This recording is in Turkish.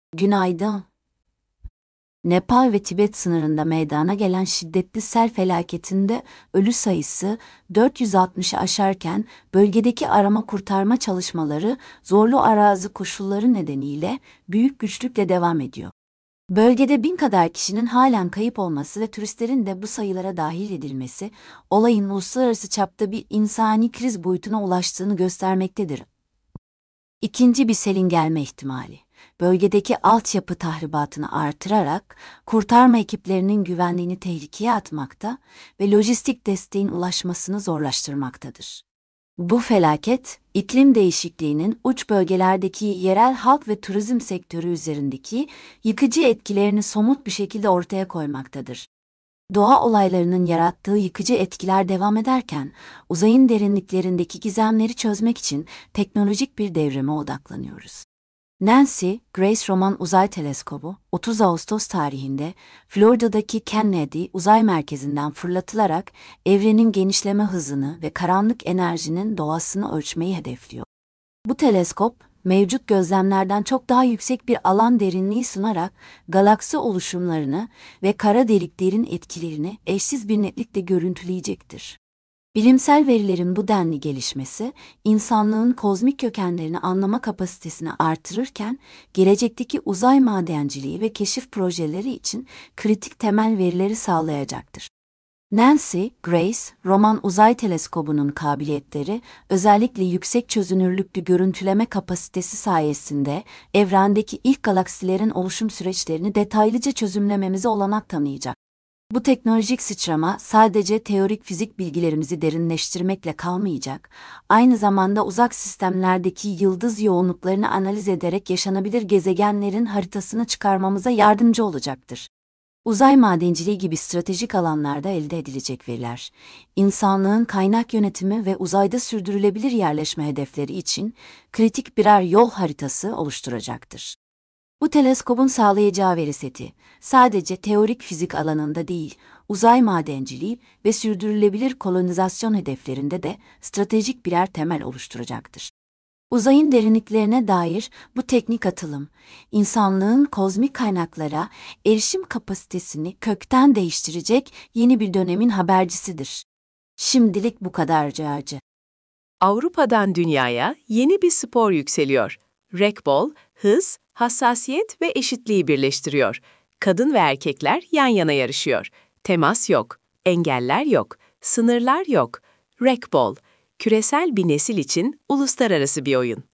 Günaydın. Nepal ve Tibet sınırında meydana gelen şiddetli sel felaketinde ölü sayısı 460'ı aşarken bölgedeki arama kurtarma çalışmaları zorlu arazi koşulları nedeniyle büyük güçlükle devam ediyor. Bölgede 1000 kadar kişinin halen kayıp olması ve turistlerin de bu sayılara dahil edilmesi, olayın uluslararası çapta bir insani kriz boyutuna ulaştığını göstermektedir. İkinci bir selin gelme ihtimali, bölgedeki altyapı tahribatını artırarak kurtarma ekiplerinin güvenliğini tehlikeye atmakta ve lojistik desteğin ulaşmasını zorlaştırmaktadır. Bu felaket, iklim değişikliğinin uç bölgelerdeki yerel halk ve turizm sektörü üzerindeki yıkıcı etkilerini somut bir şekilde ortaya koymaktadır. Doğa olaylarının yarattığı yıkıcı etkiler devam ederken, uzayın derinliklerindeki gizemleri çözmek için teknolojik bir devrime odaklanıyoruz. Nancy Grace Roman Uzay Teleskobu, 30 Ağustos tarihinde Florida'daki Kennedy Uzay Merkezi'nden fırlatılarak evrenin genişleme hızını ve karanlık enerjinin doğasını ölçmeyi hedefliyor. Bu teleskop, mevcut gözlemlerden çok daha yüksek bir alan derinliği sunarak galaksi oluşumlarını ve kara deliklerin etkilerini eşsiz bir netlikle görüntüleyecektir. Bilimsel verilerin bu denli gelişmesi, insanlığın kozmik kökenlerini anlama kapasitesini artırırken, gelecekteki uzay madenciliği ve keşif projeleri için kritik temel verileri sağlayacaktır. Nancy Grace Roman Uzay Teleskobu'nun kabiliyetleri, özellikle yüksek çözünürlüklü görüntüleme kapasitesi sayesinde evrendeki ilk galaksilerin oluşum süreçlerini detaylıca çözümlememize olanak tanıyacak. Bu teknolojik sıçrama sadece teorik fizik bilgilerimizi derinleştirmekle kalmayacak, aynı zamanda uzak sistemlerdeki yıldız yoğunluklarını analiz ederek yaşanabilir gezegenlerin haritasını çıkarmamıza yardımcı olacaktır. Uzay madenciliği gibi stratejik alanlarda elde edilecek veriler, insanlığın kaynak yönetimi ve uzayda sürdürülebilir yerleşme hedefleri için kritik birer yol haritası oluşturacaktır. Bu teleskobun sağlayacağı veri seti, sadece teorik fizik alanında değil, uzay madenciliği ve sürdürülebilir kolonizasyon hedeflerinde de stratejik birer temel oluşturacaktır. Uzayın derinliklerine dair bu teknik atılım, insanlığın kozmik kaynaklara erişim kapasitesini kökten değiştirecek yeni bir dönemin habercisidir. Şimdilik bu kadar Cağcı. Avrupa'dan dünyaya yeni bir spor yükseliyor. Racquetball, hız, hassasiyet ve eşitliği birleştiriyor. Kadın ve erkekler yan yana yarışıyor. Temas yok, engeller yok, sınırlar yok. Racquetball, küresel bir nesil için uluslararası bir oyun.